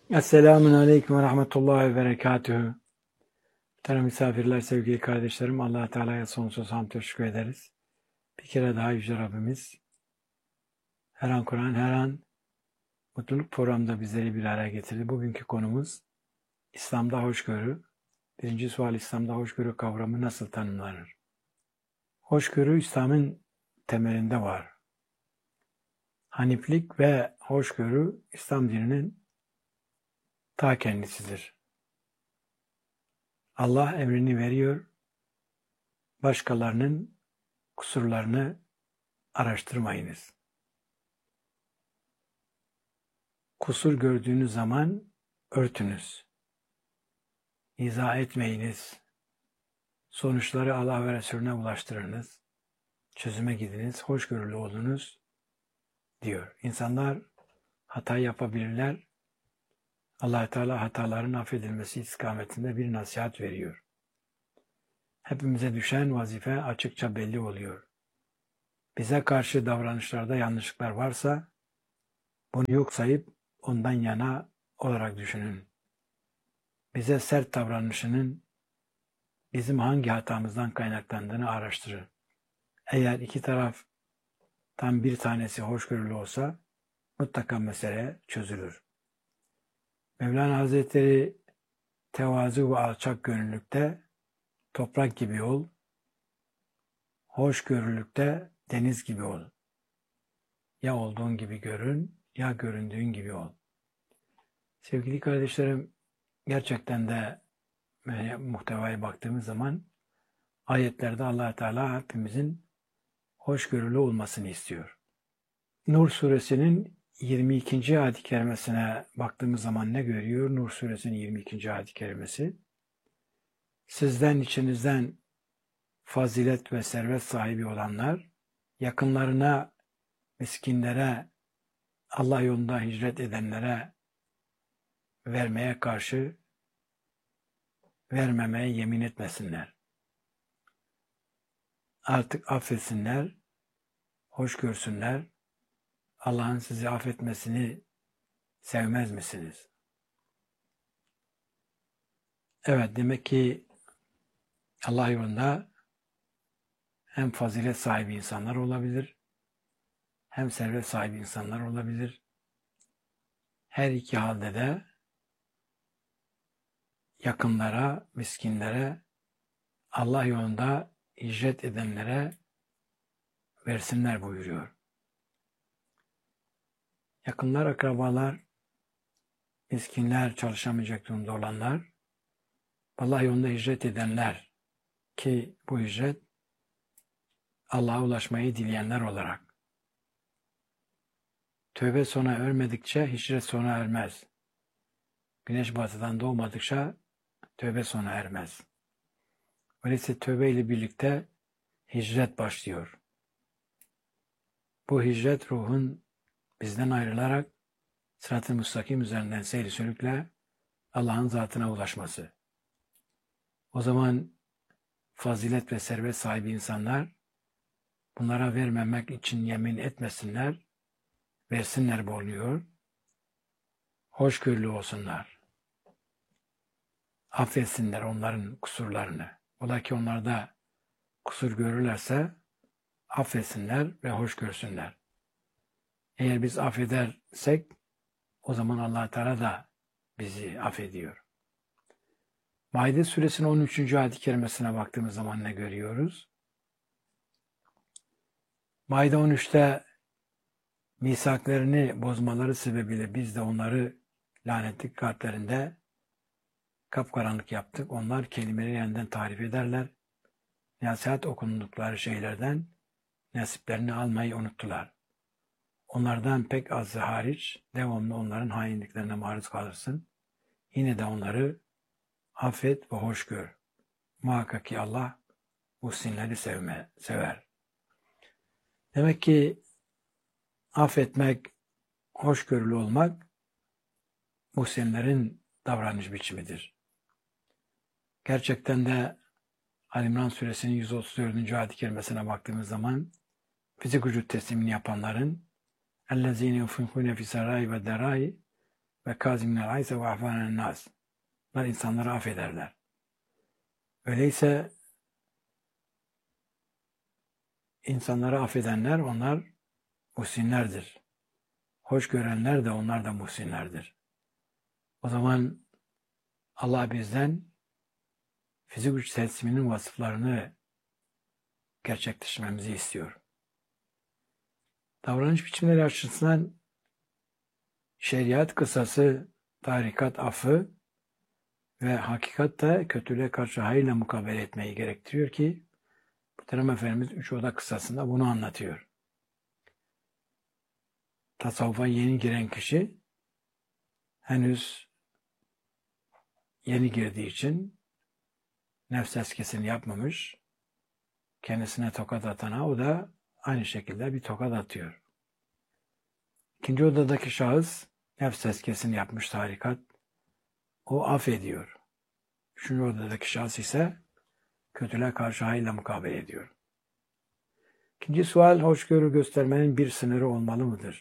Esselamun Aleyküm ve Rahmetullahi ve Berekatühü. Muhterem misafirler, sevgili kardeşlerim, Allah Teala'ya sonsuz hamd teşekkür ederiz. Bir kere daha Yüce Rabbimiz her an Kur'an, her an mutluluk programında bizleri bir araya getirdi. Bugünkü konumuz İslam'da hoşgörü. Birinci sual, İslam'da hoşgörü kavramı nasıl tanımlanır? Hoşgörü İslam'ın temelinde var. Haniflik ve hoşgörü İslam dininin ta kendisidir. Allah emrini veriyor, başkalarının kusurlarını araştırmayınız. Kusur gördüğünüz zaman örtünüz. İzah etmeyiniz. Sonuçları Allah ve Resulüne ulaştırınız. Çözüme gidiniz, hoşgörülü olunuz diyor. İnsanlar hata yapabilirler. Allah Teala hataların affedilmesi istikametinde bir nasihat veriyor. Hepimize düşen vazife açıkça belli oluyor. Bize karşı davranışlarda yanlışlıklar varsa bunu yok sayıp ondan yana olarak düşünün. Bize sert davranışının bizim hangi hatamızdan kaynaklandığını araştırın. Eğer iki taraftan bir tanesi hoşgörülü olsa mutlaka mesele çözülür. Mevlana Hazretleri tevazu ve alçak gönüllükte toprak gibi ol, hoşgörülükte deniz gibi ol. Ya olduğun gibi görün, ya göründüğün gibi ol. Sevgili kardeşlerim, gerçekten de muhtevaya baktığımız zaman ayetlerde Allah Teala hepimizin hoşgörülü olmasını istiyor. Nur suresinin 22. ayet-i kerimesine baktığımız zaman ne görüyor? Nur suresinin 22. ayet-i kerimesi. Sizden içinizden fazilet ve servet sahibi olanlar, yakınlarına, miskinlere, Allah yolunda hicret edenlere vermeye karşı vermemeye yemin etmesinler. Artık affetsinler, hoş görsünler. Allah'ın sizi affetmesini sevmez misiniz? Evet, demek ki Allah yolunda hem fazilet sahibi insanlar olabilir, hem servet sahibi insanlar olabilir. Her iki halde de yakınlara, miskinlere, Allah yolunda hicret edenlere versinler buyuruyor. Yakınlar, akrabalar, miskinler, çalışamayacak durumda olanlar, Allah yolunda hicret edenler ki bu hicret Allah'a ulaşmayı dileyenler olarak. Tövbe sona ermedikçe hicret sona ermez. Güneş batıdan doğmadıkça tövbe sona ermez. Öyleyse tövbe ile birlikte hicret başlıyor. Bu hicret ruhun bizden ayrılarak sırat-ı müstakim üzerinden seyri sülükle Allah'ın zatına ulaşması. O zaman fazilet ve servet sahibi insanlar bunlara vermemek için yemin etmesinler, versinler bulunuyor. Hoşgörülü olsunlar. Affetsinler onların kusurlarını. Ola ki onlarda kusur görürlerse affetsinler ve hoş görsünler. Eğer biz affedersek o zaman Allah Teala da bizi affediyor. Maide suresinin 13. ayet-i kerimesine baktığımız zaman ne görüyoruz? Maide 13'te misaklarını bozmaları sebebiyle biz de onları lanetlik kalplerinde kapkaranlık yaptık. Onlar kelimeleri yeniden tarif ederler. Nasihat okundukları şeylerden nasiplerini almayı unuttular. Onlardan pek azı hariç devamlı onların hainliklerine maruz kalırsın. Yine de onları affet ve hoş gör. Muhakkak ki Allah muhsinleri sever. Demek ki affetmek, hoşgörülü olmak muhsinlerin davranış biçimidir. Gerçekten de Ali İmran suresinin 134. ayet-i kerimesine baktığımız zaman fizik vücut teslimini yapanların اَلَّذ۪ينَ يُنْفِقُونَ فِي سَرَّاءِ وَالضَّرَّاءِ ve kâzimînel gayze ve afânen nâs. Bunlar insanları affederler. Öyleyse insanları affedenler onlar muhsinlerdir. Hoş görenler de onlar da muhsinlerdir. O zaman Allah bizden fizik güç tesliminin vasıflarını gerçekleştirmemizi istiyor. Davranış biçimleri açısından şeriat kısası, tarikat affı ve hakikat da kötülüğe karşı hayırla mukabele etmeyi gerektiriyor ki Muhterem Efendimiz 3 oda kısasında bunu anlatıyor. Tasavvufa yeni giren kişi henüz yeni girdiği için nefs eskisini yapmamış, kendisine tokat atana o da aynı şekilde bir tokat atıyor. İkinci odadaki şahıs nefs eskisini yapmış tarikat, o affediyor. Üçüncü odadaki şahıs ise kötülüğe karşı hayırla mukabele ediyor. İkinci sual, hoşgörü göstermenin bir sınırı olmalı mıdır?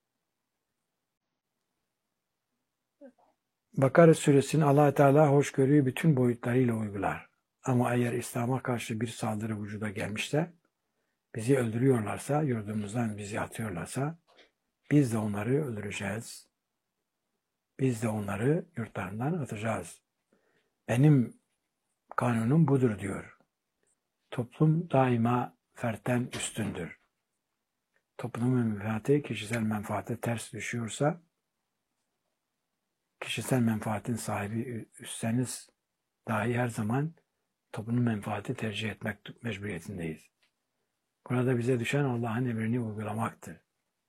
Bakara suresinin Allah Teala hoşgörüyü bütün boyutlarıyla uygular. Ama eğer İslam'a karşı bir saldırı vücuda gelmişse, bizi öldürüyorlarsa, yurdumuzdan bizi atıyorlarsa, biz de onları öldüreceğiz. Biz de onları yurtlarından atacağız. Benim kanunum budur diyor. Toplum daima fertten üstündür. Toplumun menfaati kişisel menfaate ters düşüyorsa, kişisel menfaatin sahibi üstseniz dahi her zaman toplumun menfaati tercih etmek mecburiyetindeyiz. Burada bize düşen Allah'ın emrini uygulamaktır.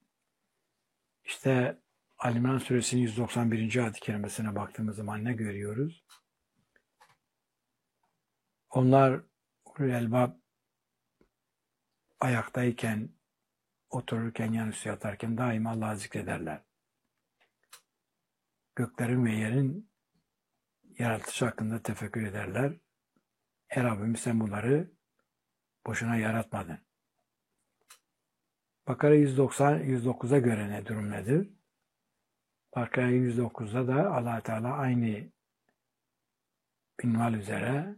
İşte Ali İmran Suresinin 191. ayet-i kerimesine baktığımız zaman ne görüyoruz? Onlar ulul elbab ayaktayken, otururken, yanüstü yatarken daima Allah'ı zikrederler. Göklerin ve yerin yaratışı hakkında tefekkür ederler. Rabbim sen bunları boşuna yaratmadın. Bakara 109'a göre ne durum nedir? Bakara 109'da da Allah Teala aynı minval üzere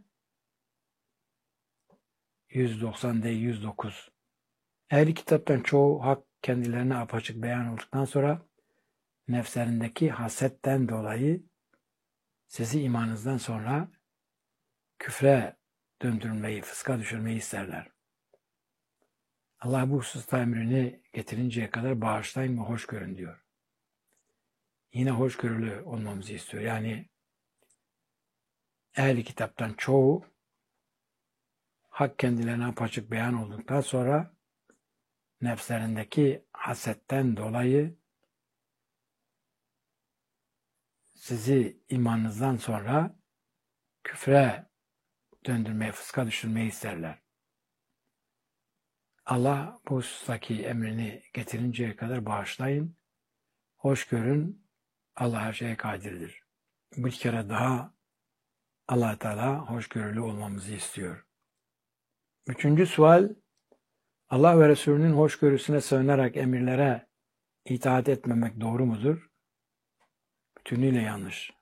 190 değil 109. Ehli kitaptan çoğu hak kendilerine apaçık beyan olduktan sonra nefslerindeki hasetten dolayı sizi imanınızdan sonra küfre döndürmeyi, fıska düşürmeyi isterler. Allah bu hususta emrini getirinceye kadar bağışlayın ve hoş görün diyor. Yine hoşgörülü olmamızı istiyor. Yani ehli kitaptan çoğu hak kendilerine apaçık beyan olduktan sonra nefslerindeki hasetten dolayı sizi imanınızdan sonra küfre döndürmeyi, fıska düşürmeyi isterler. Allah bu husustaki emrini getirinceye kadar bağışlayın, hoş görün, Allah her şeye kadirdir. Bir kere daha Allah Teala hoşgörülü olmamızı istiyor. Üçüncü sual, Allah ve Resulünün hoşgörüsüne sığınarak emirlere itaat etmemek doğru mudur? Bütünüyle yanlış.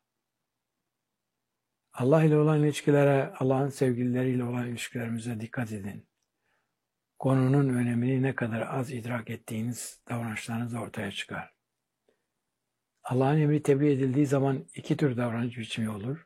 Allah ile olan ilişkilere, Allah'ın sevgilileriyle olan ilişkilerimize dikkat edin. Konunun önemini ne kadar az idrak ettiğiniz davranışlarınız ortaya çıkar. Allah'ın emri tebliğ edildiği zaman iki tür davranış biçimi olur.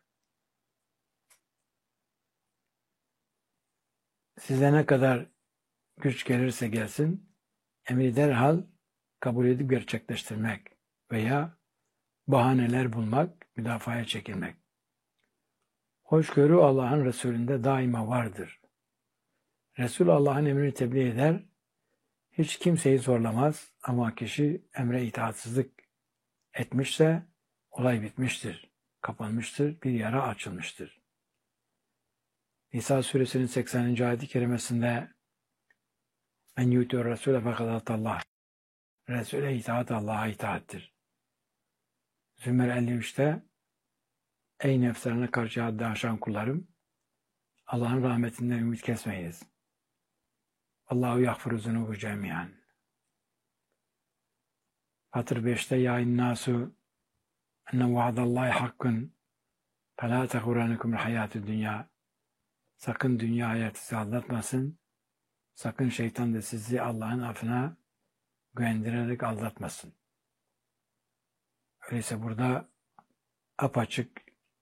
Size ne kadar güç gelirse gelsin, emri derhal kabul edip gerçekleştirmek veya bahaneler bulmak, müdafaya çekilmek. Hoşgörü Allah'ın Resulünde daima vardır. Resul Allah'ın emrini tebliğ eder, hiç kimseyi zorlamaz ama kişi emre itaatsizlik etmişse olay bitmiştir, kapanmıştır, bir yara açılmıştır. Nisa suresinin 80. ayet-i kerimesinde "Men yu'tir Resule fekad atallah." Resul'e itaat Allah'a itaattir. Zümer 53'te "Ey nefslerine karşı haddi aşan kullarım, Allah'ın rahmetinden ümit kesmeyiniz. Allahu yagfiru zunubu cemiyan." Fatır 5'te "Ya innasu enne vaadallahi hakkun felâ tehurânekumul hayâtü dünya. Sakın dünya hayatı sizi aldatmasın. Sakın şeytan da sizi Allah'ın affına güvendirerek aldatmasın. Öyleyse burada apaçık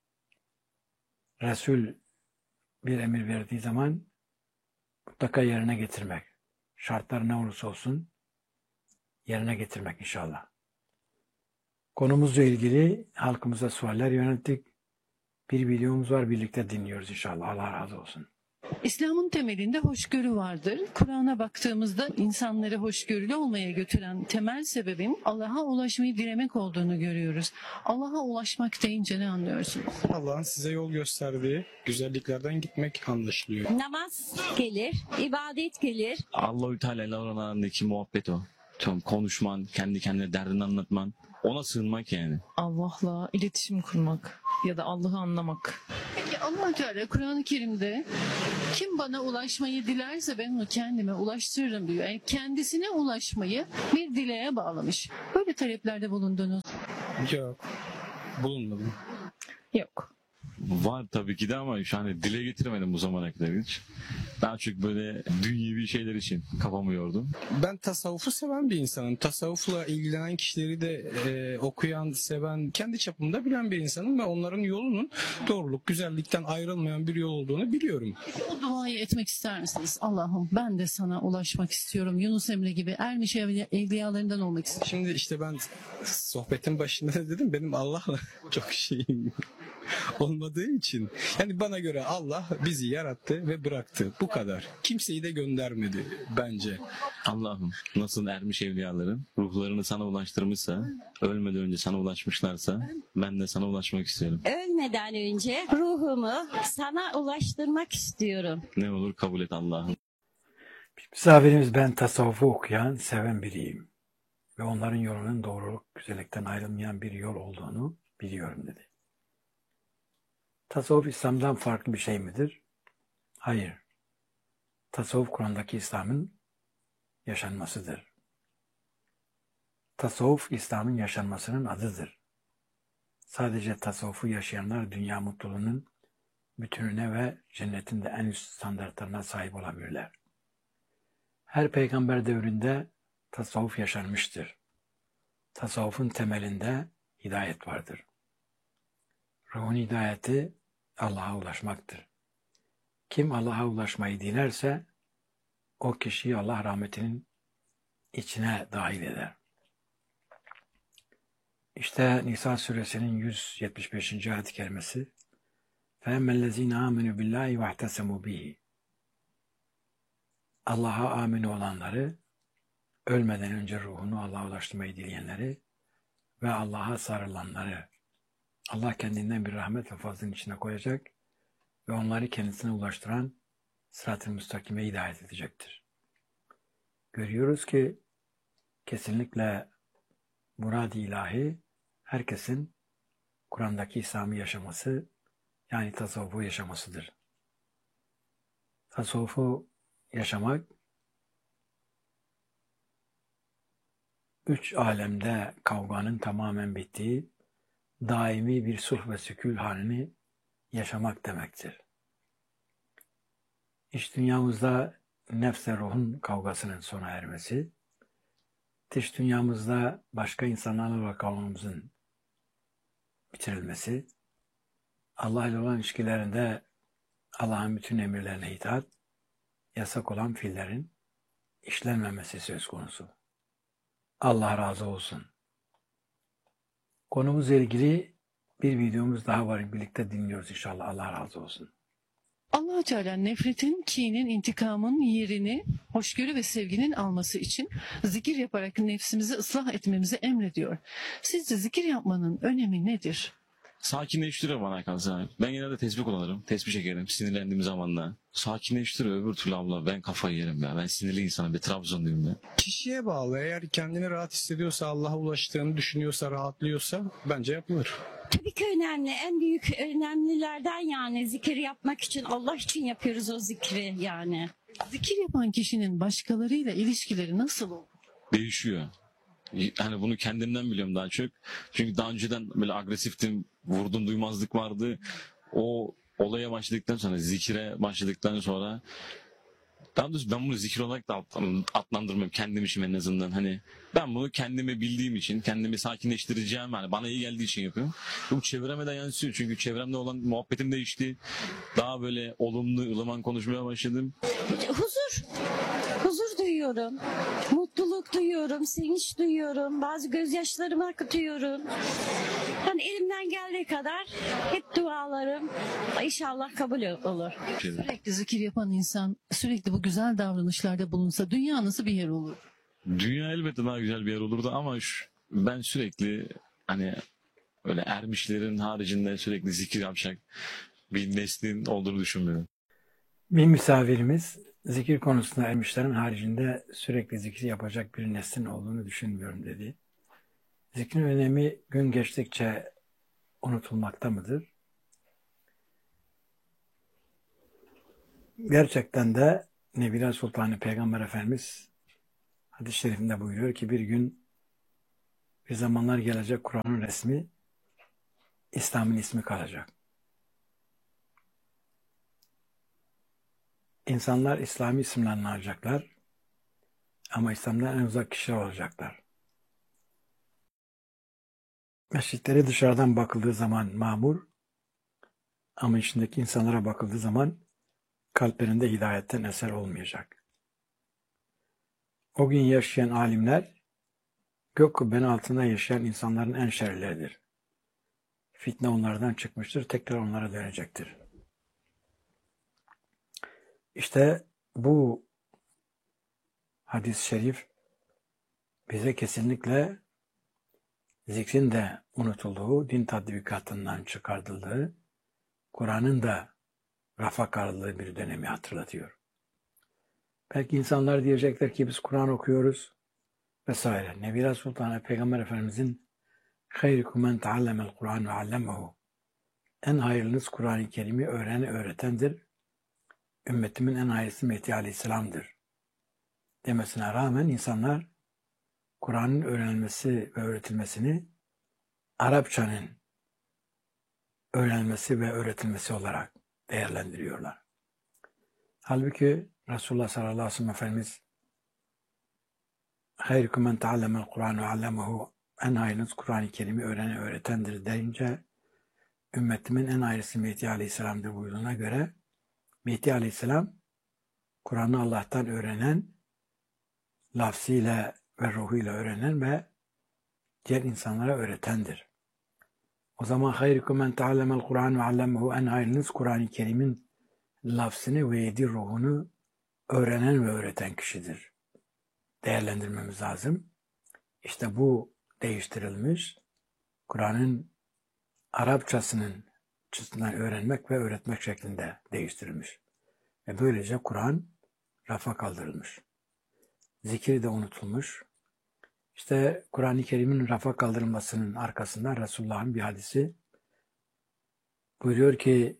Resul bir emir verdiği zaman mutlaka yerine getirmek. Şartlar ne olursa olsun yerine getirmek inşallah. Konumuzla ilgili halkımıza sualler yönelttik. Bir videomuz var, birlikte dinliyoruz inşallah. Allah razı olsun. İslam'ın temelinde hoşgörü vardır. Kur'an'a baktığımızda insanları hoşgörülü olmaya götüren temel sebebin Allah'a ulaşmayı dilemek olduğunu görüyoruz. Allah'a ulaşmak deyince ne anlıyorsunuz? Allah'ın size yol gösterdiği güzelliklerden gitmek anlaşılıyor. Namaz gelir, ibadet gelir. Allahü Teala ile aralarındaki muhabbet o. Konuşman, kendi kendine derdini anlatman, ona sığınmak yani. Allah'la iletişim kurmak ya da Allah'ı anlamak. Peki Allah Teala Kur'an-ı Kerim'de kim bana ulaşmayı dilerse ben onu kendime ulaştırırım diyor. Yani kendisine ulaşmayı bir dileğe bağlamış. Böyle taleplerde bulundunuz. Yok, bulunmadım. Yok. Var tabii ki de ama şu an dile getiremedim bu zamana kadar hiç. Daha çok böyle dünyevi şeyler için kafamı yordum. Ben tasavvufu seven bir insanım. Tasavvufla ilgilenen kişileri de okuyan, seven, kendi çapımda bilen bir insanım ve onların yolunun doğruluk, güzellikten ayrılmayan bir yol olduğunu biliyorum. Peki o duayı etmek ister misiniz? Allah'ım ben de sana ulaşmak istiyorum. Yunus Emre gibi ermiş evliyalarından olmak istiyorum. Şimdi işte ben sohbetin başında da dedim, benim Allah'la çok şeyim olmadığı için. Yani bana göre Allah bizi yarattı ve bıraktı. Bu kadar. Kimseyi de göndermedi bence. Allah'ım nasıl ermiş evliyaların ruhlarını sana ulaştırmışsa, ölmeden önce sana ulaşmışlarsa ben de sana ulaşmak istiyorum. Ölmeden önce ruhumu sana ulaştırmak istiyorum. Ne olur kabul et Allah'ım. Misafirimiz ben tasavvufu okuyan, seven biriyim. Ve onların yolunun doğruluk, güzellikten ayrılmayan bir yol olduğunu biliyorum dedi. Tasavvuf İslam'dan farklı bir şey midir? Hayır. Tasavvuf Kur'an'daki İslam'ın yaşanmasıdır. Tasavvuf İslam'ın yaşanmasının adıdır. Sadece tasavvufu yaşayanlar dünya mutluluğunun bütününe ve cennetin de en üst standartlarına sahip olabilirler. Her peygamber devrinde tasavvuf yaşanmıştır. Tasavvufun temelinde hidayet vardır. Ruhun hidayeti Allah'a ulaşmaktır. Kim Allah'a ulaşmayı dilerse o kişiyi Allah rahmetinin içine dahil eder. İşte Nisa suresinin 175. ayet-i kerimesi فَاَمَّا الَّذ۪ينَ آمَنُوا بِاللّٰهِ وَاحْتَسَمُوا بِهِ Allah'a amin olanları, ölmeden önce ruhunu Allah'a ulaştırmayı dileyenleri ve Allah'a sarılanları Allah kendinden bir rahmet ve fazlın içine koyacak ve onları kendisine ulaştıran sırat-ı müstakime hidayet edecektir. Görüyoruz ki kesinlikle murad-ı ilahi herkesin Kur'an'daki İslam'ı yaşaması, yani tasavvufu yaşamasıdır. Tasavvufu yaşamak, üç alemde kavganın tamamen bittiği, daimi bir sulh ve sükûn halini yaşamak demektir. İç dünyamızda nefsle ruhun kavgasının sona ermesi, dış dünyamızda başka insanlarla kavgamızın bitirilmesi, Allah ile olan ilişkilerinde Allah'ın bütün emirlerine itaat, yasak olan fiillerin işlenmemesi söz konusu. Allah razı olsun. Konumuzla ilgili bir videomuz daha var. Birlikte dinliyoruz inşallah. Allah razı olsun. Allah Teala nefretin, kinin, intikamın yerini hoşgörü ve sevginin alması için zikir yaparak nefsimizi ıslah etmemizi emrediyor. Sizce zikir yapmanın önemi nedir? Sakinleştiriyor bana kalsa. Ben genelde tesbih kullanırım. Tesbih çekerim sinirlendiğim zamanla. Sakinleştiriyor, öbür türlü abla ben kafayı yerim ya. Ben sinirli insanım, bir Trabzonluyum ben. Kişiye bağlı. Eğer kendini rahat hissediyorsa, Allah'a ulaştığını düşünüyorsa, rahatlıyorsa bence yapılır. Tabii ki önemli. En büyük önemlilerden yani zikir yapmak için Allah için yapıyoruz o zikri yani. Zikir yapan kişinin başkalarıyla ilişkileri nasıl olur? Değişiyor. Hani bunu kendimden biliyorum daha çok. Çünkü daha önceden böyle agresiftim, vurdum duymazlık vardı. O olaya başladıktan sonra, zikire başladıktan sonra, daha doğrusu ben bunu zikir olarak da adlandırmıyorum kendim için en azından. Hani ben bunu kendimi bildiğim için, kendimi sakinleştireceğim, hani bana iyi geldiği için yapıyorum. Bu çevreme de yansıyor çünkü çevremde olan muhabbetim değişti. Daha böyle olumlu, ılıman konuşmaya başladım. Huzur duyuyorum. Mutluluk duyuyorum. Sevinç duyuyorum. Bazı gözyaşlarımı akıtıyorum. Hani elimden geldiği kadar hep dualarım inşallah kabul olur. Sürekli zikir yapan insan sürekli bu güzel davranışlarda bulunsa dünya nasıl bir yer olur? Dünya elbette daha güzel bir yer olurdu ama ben sürekli hani öyle ermişlerin haricinde sürekli zikir yapacak bir neslin olduğunu düşünmüyorum. Bir misafirimiz zikir konusunda ermişlerin haricinde sürekli zikir yapacak bir neslin olduğunu düşünmüyorum dedi. Zikrin önemi gün geçtikçe unutulmakta mıdır? Gerçekten de Nebila Sultanı Peygamber Efendimiz hadis-i şerifinde buyuruyor ki bir gün bir zamanlar gelecek Kur'an'ın resmi İslam'ın ismi kalacak. İnsanlar İslami isimlerini alacaklar ama İslam'dan en uzak kişiler olacaklar. Mescitleri dışarıdan bakıldığı zaman mamur ama içindeki insanlara bakıldığı zaman kalplerinde hidayetten eser olmayacak. O gün yaşayan alimler gök kubbenin altında yaşayan insanların en şerlileridir. Fitne onlardan çıkmıştır, tekrar onlara dönecektir. İşte bu hadis-i şerif bize kesinlikle zikrin de unutulduğu, din tatbikatından çıkartıldığı, Kur'an'ın da rafa kaldırıldığı bir dönemi hatırlatıyor. Belki insanlar diyecekler ki biz Kur'an okuyoruz vesaire. Nebila Sultanı Peygamber Efendimizin "Hayrukum men ta'allemel Kur'an ve allemehu." En hayırlınız Kur'an-ı Kerim'i öğretendir. Ümmetimin en hayırlısı Mehdi Aleyhisselam'dır demesine rağmen insanlar Kur'an'ın öğrenilmesi ve öğretilmesini Arapçanın öğrenilmesi ve öğretilmesi olarak değerlendiriyorlar. Halbuki Resulullah sallallahu aleyhi ve sellem Efendimiz "Hayrukum men ta'allemel Kur'an ve allemehu." En hayırlınız Kur'an-ı Kerim'i öğretendir deyince ümmetimin en hayırlısı Mehdi Aleyhisselam'dır buyurduğuna göre Mehdi Aleyhisselam Kur'an'ı Allah'tan öğrenen, lafzıyla ve ruhuyla öğrenen ve diğer insanlara öğretendir. O zaman hayrukum men ta'allemel Kur'an ve allemehu, en hayırlınız Kur'an-ı Kerim'in lafzını ve yedi ruhunu öğrenen ve öğreten kişidir. Değerlendirmemiz lazım. İşte bu değiştirilmiş, Kur'an'ın Arapçasının çıtından öğrenmek ve öğretmek şeklinde değiştirilmiş. Ve böylece Kur'an rafa kaldırılmış. Zikir de unutulmuş. İşte Kur'an-ı Kerim'in rafa kaldırılmasının arkasında Resulullah'ın bir hadisi buyuruyor ki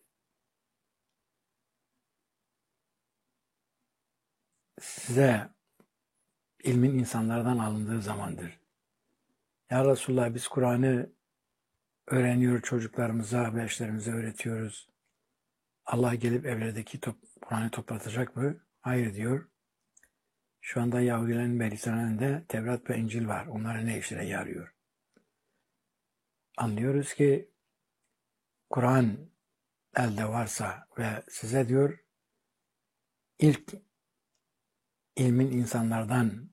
size ilmin insanlardan alındığı zamandır. Ya Resulullah biz Kur'an'ı öğreniyoruz, çocuklarımıza ve eşlerimize öğretiyoruz. Allah gelip evlerdeki Kur'an'ı toplatacak mı? Hayır diyor. Şu anda Yahudilerin meclislerinde Tevrat ve İncil var. Onlara ne işine yarıyor? Anlıyoruz ki Kur'an elde varsa ve size diyor ilk ilmin insanlardan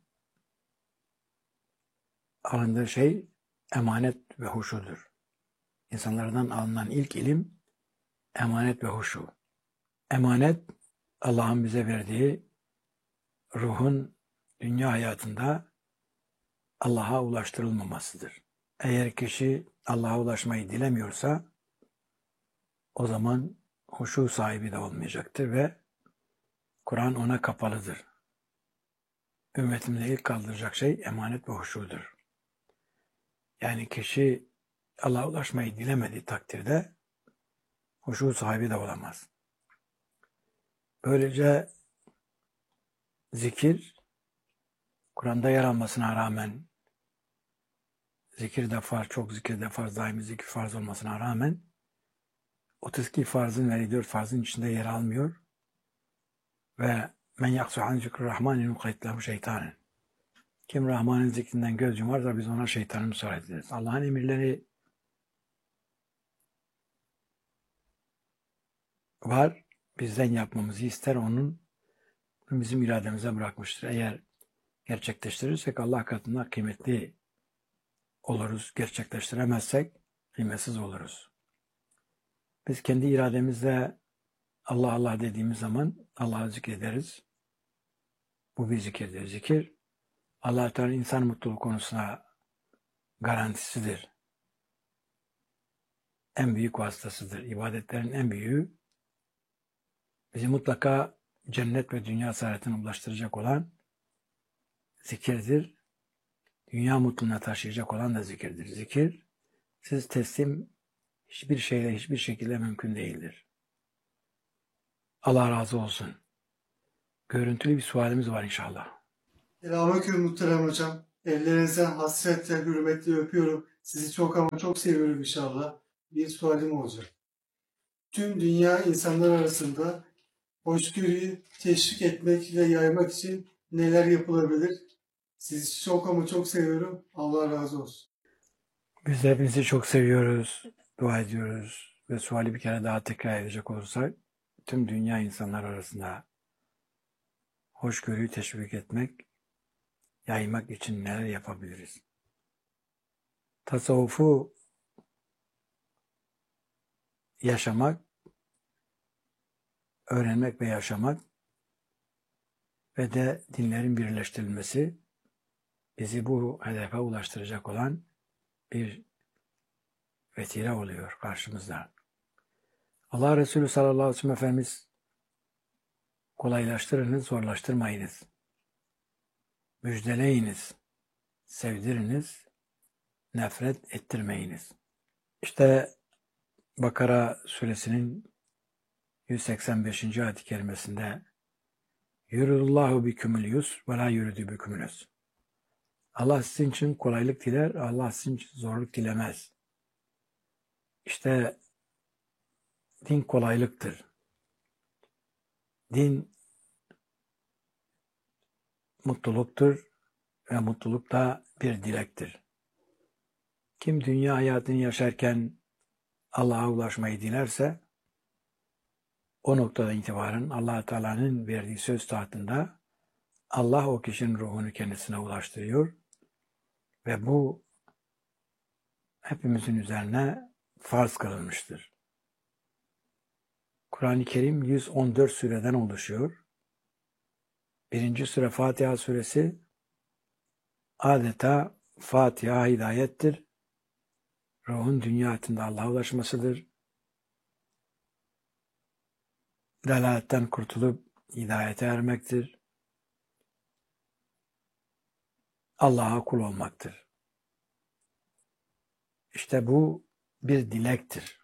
alındığı şey emanet ve huşudur. İnsanlardan alınan ilk ilim emanet ve huşu. Emanet Allah'ın bize verdiği ruhun dünya hayatında Allah'a ulaştırılmamasıdır. Eğer kişi Allah'a ulaşmayı dilemiyorsa o zaman huşu sahibi de olmayacaktır ve Kur'an ona kapalıdır. Ümmetimde ilk kaldıracak şey emanet ve huşudur. Yani kişi Allah'a ulaşmayı dilemediği takdirde huşu sahibi de olamaz. Böylece zikir Kur'an'da yer almasına rağmen zikir de farz, çok zikir de farz, daimi zikir farz olmasına rağmen 32 farzın ve 54 farzın içinde yer almıyor. Ve men yaksu an zikri rahmanin nukayyid lehu şeytanen. Kim Rahman'ın zikrinden göz yumarsa biz ona şeytanı müsaade ederiz. Allah'ın emirleri var. Bizden yapmamızı ister. Onun bizim irademize bırakmıştır. Eğer gerçekleştirirsek Allah katında kıymetli oluruz. Gerçekleştiremezsek kıymetsiz oluruz. Biz kendi irademizle Allah Allah dediğimiz zaman Allah'ı zikrederiz. Bu bir zikirdir. Zikir Allah-u Teala'nın insan mutluluğu konusuna garantisidir. En büyük vasıtasıdır. İbadetlerin en büyüğü bizi mutlaka cennet ve dünya saadetine ulaştıracak olan zikirdir. Dünya mutluluğuna taşıyacak olan da zikirdir. Zikir, siz teslim hiçbir şeyle, hiçbir şekilde mümkün değildir. Allah razı olsun. Görüntülü bir sualimiz var inşallah. Selamünaleyküm muhterem hocam. Ellerinizden hasretle, hürmetle öpüyorum. Sizi çok ama çok seviyorum inşallah. Bir sualim olacak. Tüm dünya insanlar arasında hoşgörüyü teşvik etmek ve yaymak için neler yapılabilir? Sizi çok ama çok seviyorum. Allah razı olsun. Biz de hepinizi çok seviyoruz, dua ediyoruz ve suali bir kere daha tekrar edecek olursak, tüm dünya insanlar arasında hoşgörüyü teşvik etmek, yaymak için neler yapabiliriz? Tasavvufu yaşamak, öğrenmek ve yaşamak ve de dinlerin birleştirilmesi bizi bu hedefe ulaştıracak olan bir vesile oluyor karşımızda. Allah Resulü sallallahu aleyhi ve sellem Efendimiz kolaylaştırınız, zorlaştırmayınız. Müjdeleyiniz, sevdiriniz, nefret ettirmeyiniz. İşte Bakara suresinin 185. ayet-i kerimesinde Yuridullahu bikümül yusr ve la yuridu bikümül usr. Allah sizin için kolaylık diler, Allah sizin için zorluk dilemez. İşte din kolaylıktır. Din mutluluktur ve mutluluk da bir dilektir. Kim dünya hayatını yaşarken Allah'a ulaşmayı dilerse, o noktadan itibaren Allah Teala'nın verdiği söz tahtında Allah o kişinin ruhunu kendisine ulaştırıyor ve bu hepimizin üzerine farz kılınmıştır. Kur'an-ı Kerim 114 sureden oluşuyor. Birinci sure Fatiha suresi adeta Fatiha hidayettir. Ruhun dünya hayatında Allah'a ulaşmasıdır. Delaletten kurtulup hidayete ermektir. Allah'a kul olmaktır. İşte bu bir dilektir.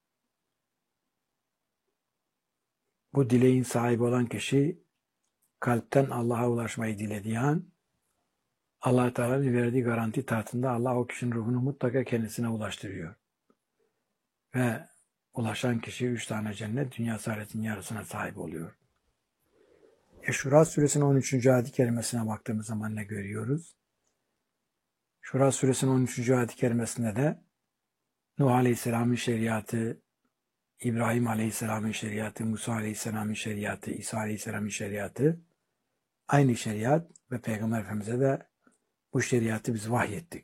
Bu dileğin sahibi olan kişi kalpten Allah'a ulaşmayı dilediği an Allah Teala'nın verdiği garanti tahtında Allah o kişinin ruhunu mutlaka kendisine ulaştırıyor. Ve ulaşan kişi 3 tane cennet, dünya saadetinin yarısına sahip oluyor. Şura suresinin 13. ayet-i kerimesine baktığımız zaman ne görüyoruz? Şura suresinin 13. ayet-i kerimesinde de Nuh Aleyhisselam'ın şeriatı, İbrahim Aleyhisselam'ın şeriatı, Musa Aleyhisselam'ın şeriatı, İsa Aleyhisselam'ın şeriatı, aynı şeriat ve Peygamber Efendimiz'e de bu şeriatı biz vahyettik.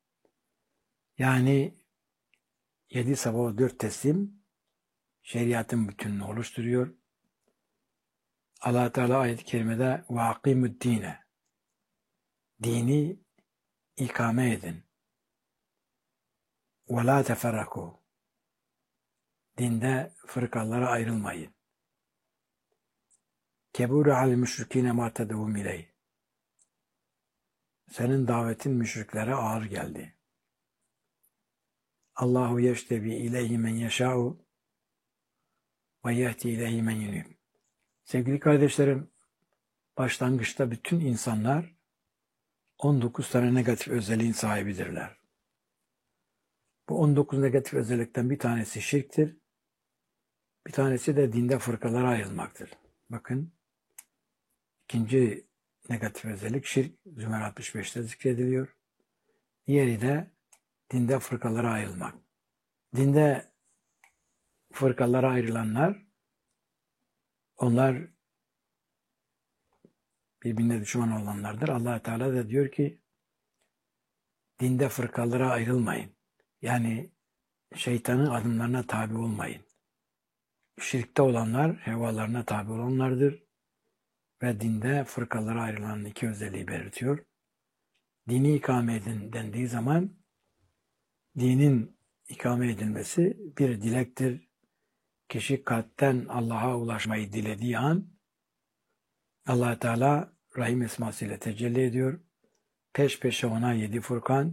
Yani 7 sabah 4 teslim şeriatın bütününü oluşturuyor. Allah Teala ayet-i kerimede وَاقِمُ dine, dini ikame edin. وَلَا تَفَرَّقُوا, dinde fırkalara ayrılmayın. كَبُورَ عَلَى الْمُشْرِك۪ينَ مَا تَدَوُمْ اِلَيْهِ, senin davetin müşriklere ağır geldi. Allahu yeştebi ileyhi men yeşâ'u ve yehdi ileyhi men yunib. Sevgili kardeşlerim, başlangıçta bütün insanlar 19 tane negatif özelliğin sahibidirler. Bu 19 negatif özellikten bir tanesi şirktir. Bir tanesi de dinde fırkalara ayrılmaktır. Bakın, ikinci negatif özellik şirk, Zümer 65'te zikrediliyor. Diğeri de dinde fırkalara ayrılmak. Dinde fırkalara ayrılanlar, onlar birbirine düşman olanlardır. Allah Teala da diyor ki, dinde fırkalara ayrılmayın. Yani şeytanın adımlarına tabi olmayın. Şirkte olanlar hevalarına tabi olanlardır ve dinde fırkalara ayrılan iki özelliği belirtiyor. Dini ikame edin dendiği zaman dinin ikame edilmesi bir dilektir. Kişi kalpten Allah'a ulaşmayı dilediği an Allah Teala Rahim esmasıyla tecelli ediyor. Peş peşe ona 7 Furkan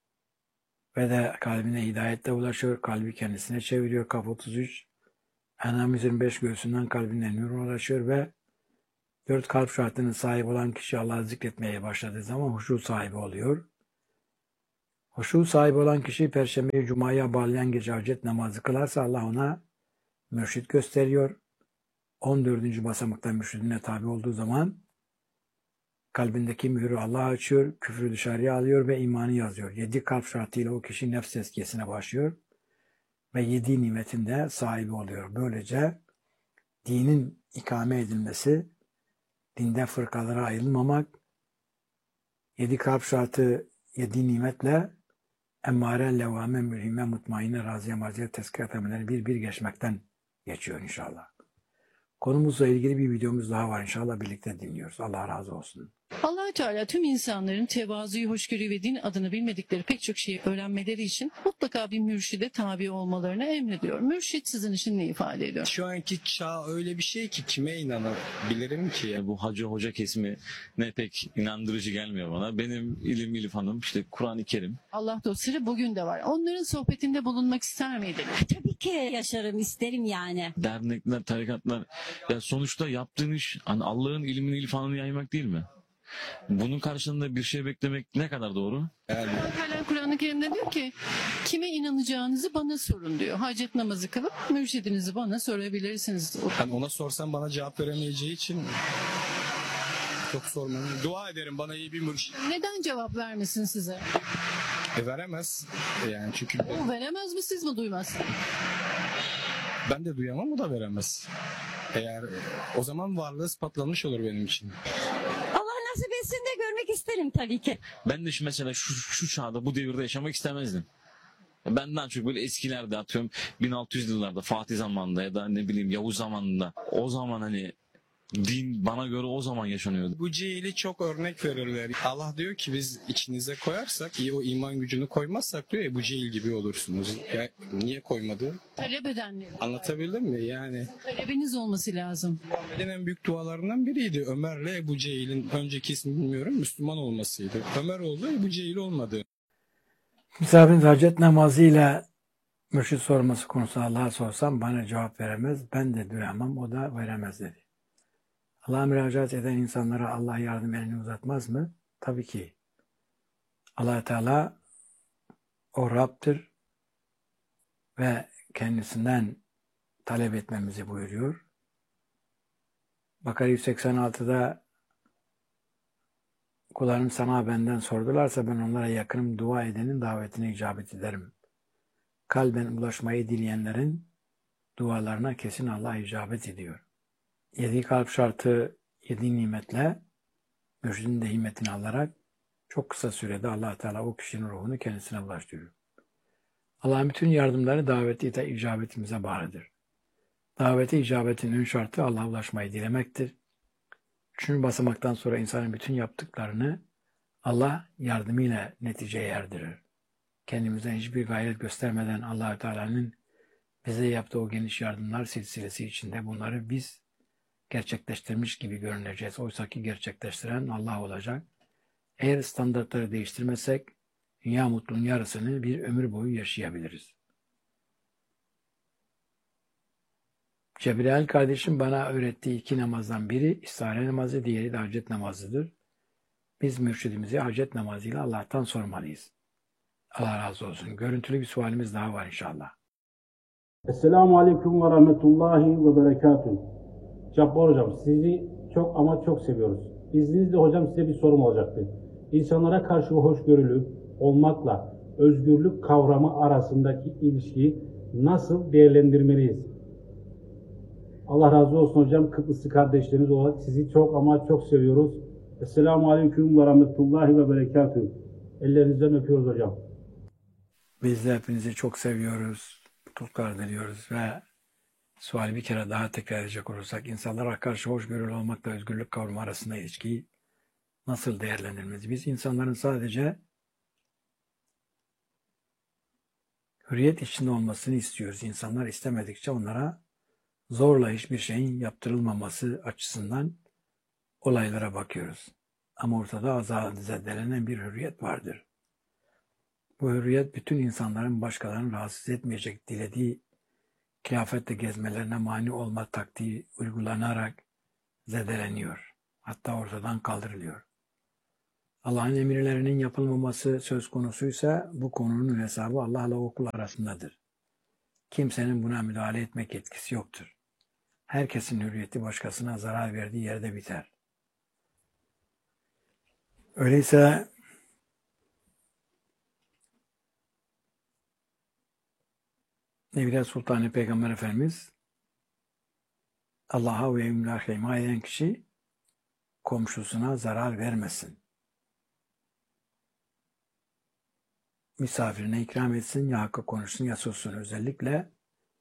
ve de kalbine hidayetle ulaşıyor. Kalbi kendisine çeviriyor. Kaf 33. En'am 25 göğsünden kalbine nur ulaşıyor ve 4 kalp şartının sahibi olan kişi Allah'ı zikretmeye başladığı zaman huşu sahibi oluyor. Huşu sahibi olan kişi Perşembe'yi Cuma'ya bağlayan gece hacet namazı kılarsa Allah ona mürşit gösteriyor. 14. basamakta mürşidine tabi olduğu zaman kalbindeki mührü Allah açıyor, küfrü dışarıya alıyor ve imanı yazıyor. 7 kalp şartıyla o kişi nefs tezkiyesine başlıyor ve 7 nimetin de sahibi oluyor. Böylece dinin ikame edilmesi, dinde fırkalara ayrılmamak, 7 kalp şartı 7 nimetle emmare, levvame, mülhime, mutmainne, raziye, marziye, tezkiye temelleri bir geçmekten geçiyor inşallah. Konumuzla ilgili bir videomuz daha var inşallah, birlikte dinliyoruz. Allah razı olsun. Allah Teala tüm insanların tevazuyu, hoşgörüyü ve din adını bilmedikleri pek çok şeyi öğrenmeleri için mutlaka bir mürşide tabi olmalarını emrediyor. Mürşit sizin için ne ifade ediyor? Şu anki çağ öyle bir şey ki kime inanabilirim ki? Bu hacı hoca kesimi ne pek inandırıcı gelmiyor bana. Benim ilim ilfanım işte Kur'an-ı Kerim. Allah dostları bugün de var. Onların sohbetinde bulunmak ister miydin? Tabii ki yaşarım, isterim yani. Dernekler, tarikatlar. Ya sonuçta yaptığın iş hani Allah'ın ilmini ilfanını yaymak değil mi? Bunun karşılığında bir şey beklemek ne kadar doğru? Yani Allah Teala Kur'an-ı Kerim'de diyor ki kime inanacağınızı bana sorun diyor. Hacet namazı kılıp mürşidinizi bana sorabilirsiniz. ben ona sorsam bana cevap veremeyeceği için çok sormam. Dua ederim bana iyi bir mürşit. Neden cevap vermesin size? Veremez. Yani çünkü O veremez mi, siz mi duymazsınız? ben de duyamam, o da veremez. Eğer o zaman varlığı ispatlanmış olur benim için. Allah nasip etsin de görmek isterim tabii ki. Ben de mesela şu çağda, bu devirde yaşamak istemezdim. Benden çok böyle eskilerde, atıyorum 1600 yıllarda Fatih zamanında ya da ne bileyim Yavuz zamanında, o zaman hani din bana göre o zaman yaşanıyordu. Bu cehili çok örnek verirler. Allah diyor ki biz içinize koyarsak, o iman gücünü koymazsak diyor ya, bu cehil gibi olursunuz. Ya, niye koymadı? Talep edenler. Anlatabildim mi? Yani Talebiniz olması lazım. Muhammed'in en büyük dualarından biriydi. Ömer'le Ebu Cehil'in, önceki ismi bilmiyorum, Müslüman olmasıydı. Ömer oldu, Ebu Cehil olmadı. Misafirin hacet namazıyla mürşit sorması konusunda Allah'a sorsam bana cevap veremez. Ben de duyamam, o da veremez dedi. Allah'a müracaat eden insanlara Allah yardım elini uzatmaz mı? Tabii ki. Allah Teala o Rab'dır ve kendisinden talep etmemizi buyuruyor. Bakara 186'da kullarım sana benden sordularsa ben onlara yakınım, dua edenin davetine icabet ederim. Kalben ulaşmayı dileyenlerin dualarına kesin Allah icabet ediyor. 7 kalp şartı 7 nimetle mürşidin de himmetini alarak çok kısa sürede Allah Teala o kişinin ruhunu kendisine ulaştırıyor. Allah'ın bütün yardımları daveti de icabetimize bağlıdır. Davete icabetin ön şartı Allah'a ulaşmayı dilemektir. 3. basamaktan sonra insanın bütün yaptıklarını Allah yardımıyla neticeye erdirir. Kendimizden hiçbir gayret göstermeden Allah Teala'nın bize yaptığı o geniş yardımlar silsilesi içinde bunları biz gerçekleştirmiş gibi görüneceğiz. Oysa ki gerçekleştiren Allah olacak. Eğer standartları değiştirmezsek dünya mutluluğun yarısını bir ömür boyu yaşayabiliriz. Cebrail kardeşim bana öğrettiği 2 namazdan biri istihare namazı, diğeri de hacet namazıdır. Biz mürşidimizi hacet namazıyla Allah'tan sormalıyız. Allah razı olsun. Görüntülü bir sualimiz daha var inşallah. Esselamu Aleyküm ve Rahmetullahi ve Berekatuhu. Cabbar Hocam, sizi çok ama çok seviyoruz. İzninizle hocam size bir sorum olacaktı. İnsanlara karşı hoşgörülü olmakla özgürlük kavramı arasındaki ilişkiyi nasıl değerlendirmeliyiz? Allah razı olsun hocam. Kıbrıslı kardeşleriniz olarak sizi çok ama çok seviyoruz. Esselamu Aleyküm ve Rahmetullahi ve Berekatuhu. Ellerinizden öpüyoruz hocam. Biz de hepinizi çok seviyoruz. Mutluluklar diliyoruz ve suali bir kere daha tekrar edecek olursak insanlara karşı hoşgörülü olmakla özgürlük kavramı arasında ilişkiyi nasıl değerlendirmeliyiz? Biz insanların sadece hürriyet içinde olmasını istiyoruz. İnsanlar istemedikçe onlara zorla hiçbir şeyin yaptırılmaması açısından olaylara bakıyoruz. Ama ortada zedelenen bir hürriyet vardır. Bu hürriyet bütün insanların başkalarını rahatsız etmeyecek dilediği kıyafetle gezmelerine mani olma taktiği uygulanarak zedeleniyor. Hatta ortadan kaldırılıyor. Allah'ın emirlerinin yapılmaması söz konusuysa bu konunun hesabı Allah'la o kul arasındadır. Kimsenin buna müdahale etmek yetkisi yoktur. Herkesin hürriyeti başkasına zarar verdiği yerde biter. Öyleyse Nevile Sultanı Peygamber Efendimiz Allah'a ve emrine iman eden kişi komşusuna zarar vermesin. Misafirine ikram etsin, ya hakkı konuşsun ya sussun. Özellikle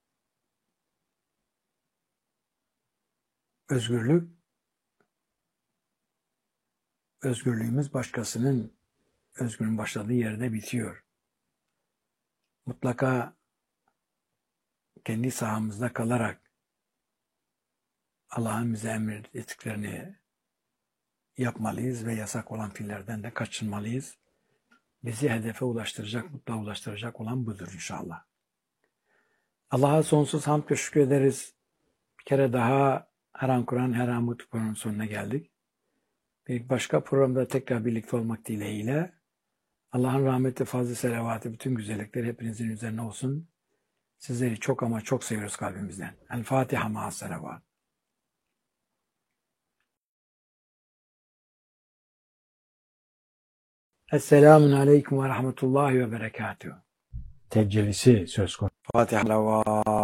özgürlüğümüz başkasının özgürlüğün başladığı yerde bitiyor. Mutlaka kendi sahamızda kalarak Allah'ın bize emrettiklerini yapmalıyız ve yasak olan fiillerden de kaçınmalıyız. Bizi hedefe ulaştıracak, mutluluğa ulaştıracak olan budur inşallah. Allah'a sonsuz hamd ve şükür ederiz. Bir kere daha her an Kur'an, her an mutlu programın sonuna geldik. Bir başka programda tekrar birlikte olmak dileğiyle Allah'ın rahmeti, fazlı selavatı, bütün güzellikleri hepinizin üzerine olsun. Sizleri çok ama çok seviyoruz kalbimizden. El Fatiha ma'as selavat. Esselamun Aleyküm ve Rahmetullahi ve Berekatuhu. Tecellisi söz konusu. Fatiha.